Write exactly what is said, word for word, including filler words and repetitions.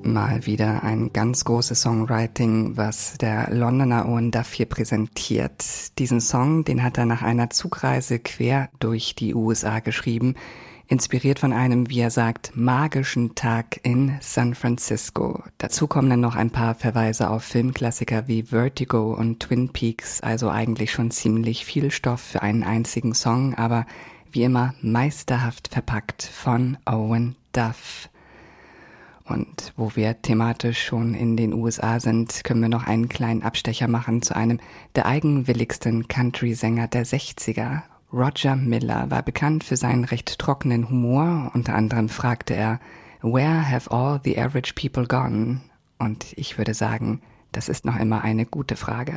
Mal wieder ein ganz großes Songwriting, was der Londoner Owen Duff hier präsentiert. Diesen Song, den hat er nach einer Zugreise quer durch die U S A geschrieben, inspiriert von einem, wie er sagt, magischen Tag in San Francisco. Dazu kommen dann noch ein paar Verweise auf Filmklassiker wie Vertigo und Twin Peaks, also eigentlich schon ziemlich viel Stoff für einen einzigen Song, aber wie immer meisterhaft verpackt von Owen Duff. Und wo wir thematisch schon in den U S A sind, können wir noch einen kleinen Abstecher machen zu einem der eigenwilligsten Country-Sänger der sechziger. Roger Miller war bekannt für seinen recht trockenen Humor. Unter anderem fragte er, "Where have all the average people gone?" Und ich würde sagen, das ist noch immer eine gute Frage.